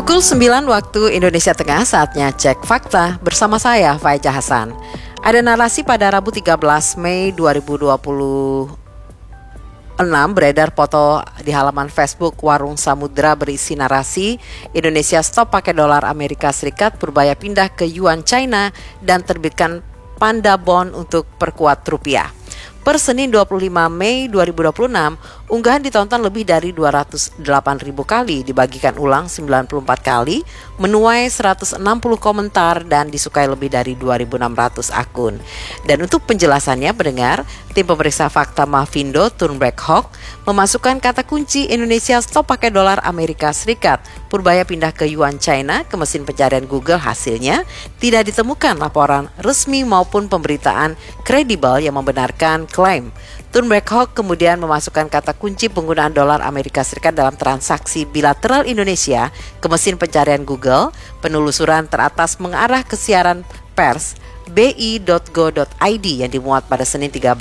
Pukul 9 waktu Indonesia Tengah, saatnya cek fakta bersama saya, Faiza Hasan. Ada narasi pada Rabu 13 Mei 2026 beredar foto di halaman Facebook Warung Samudra berisi narasi Indonesia stop pakai dolar Amerika Serikat, berbaya pindah ke yuan China, dan terbitkan Panda Bond untuk perkuat rupiah. Per Senin 25 Mei 2026, unggahan ditonton lebih dari 208.000 kali, dibagikan ulang 94 kali, menuai 160 komentar, dan disukai lebih dari 2.600 akun. Dan untuk penjelasannya, pendengar, tim pemeriksa fakta Mavindo Turnback Hawk memasukkan kata kunci Indonesia stop pakai dolar Amerika Serikat, purbaya pindah ke yuan China ke mesin pencarian Google. Hasilnya tidak ditemukan laporan resmi maupun pemberitaan kredibel yang membenarkan klaim. Turnback Hawk kemudian memasukkan kata kunci penggunaan dolar Amerika Serikat dalam transaksi bilateral Indonesia ke mesin pencarian Google. Penelusuran teratas mengarah ke siaran pers bi.go.id yang dimuat pada Senin 13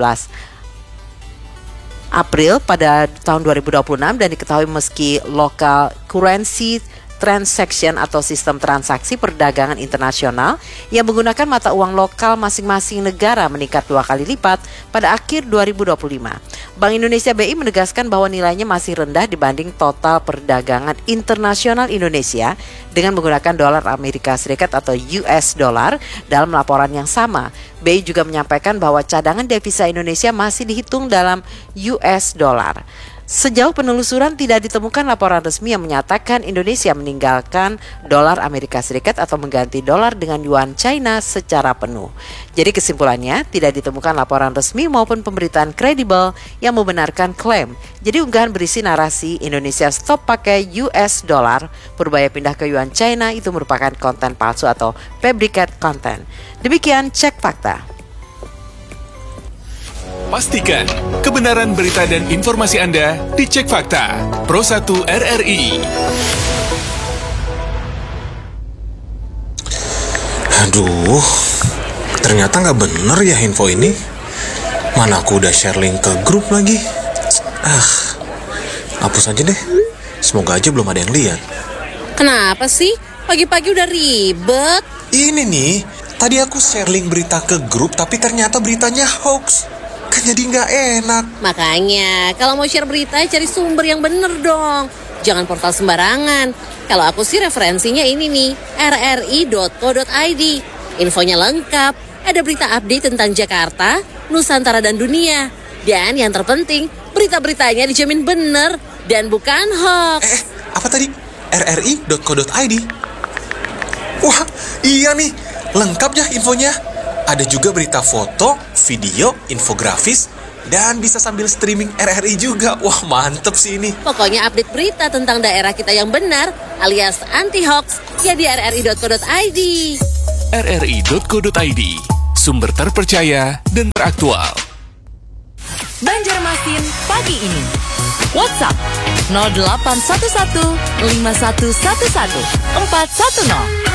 April pada tahun 2026 dan diketahui meski local currency transaction atau sistem transaksi perdagangan internasional yang menggunakan mata uang lokal masing-masing negara meningkat 2 kali lipat pada akhir 2025. Bank Indonesia BI menegaskan bahwa nilainya masih rendah dibanding total perdagangan internasional Indonesia dengan menggunakan dolar Amerika Serikat atau US dollar. Dalam laporan yang sama, BI juga menyampaikan bahwa cadangan devisa Indonesia masih dihitung dalam US dollar. Sejauh penelusuran tidak ditemukan laporan resmi yang menyatakan Indonesia meninggalkan dolar Amerika Serikat atau mengganti dolar dengan yuan China secara penuh. Jadi kesimpulannya, tidak ditemukan laporan resmi maupun pemberitaan kredibel yang membenarkan klaim. Jadi unggahan berisi narasi Indonesia stop pakai US dollar, purbaya pindah ke yuan China itu merupakan konten palsu atau fabricate content. Demikian cek fakta. Pastikan kebenaran berita dan informasi Anda dicek fakta. Pro 1 RRI. Aduh, ternyata nggak bener ya info ini. Mana aku udah share link ke grup lagi. Hapus aja deh. Semoga aja belum ada yang lihat. Kenapa sih? Pagi-pagi udah ribet. Ini nih, tadi aku share link berita ke grup tapi ternyata beritanya hoax. Kan jadi nggak enak. Makanya, kalau mau share berita, cari sumber yang bener dong. Jangan portal sembarangan. Kalau aku sih referensinya ini nih, rri.co.id. Infonya lengkap, ada berita update tentang Jakarta, Nusantara, dan dunia. Dan yang terpenting, berita-beritanya dijamin bener dan bukan hoax. Apa tadi? rri.co.id? Wah, iya nih, lengkap ya infonya. Ada juga berita foto, video, infografis, dan bisa sambil streaming RRI juga. Wah, mantep sih ini. Pokoknya update berita tentang daerah kita yang benar, alias anti-hoax, ya di rri.co.id. rri.co.id, sumber terpercaya dan teraktual. Banjarmasin pagi ini. WhatsApp 0811 5111 410.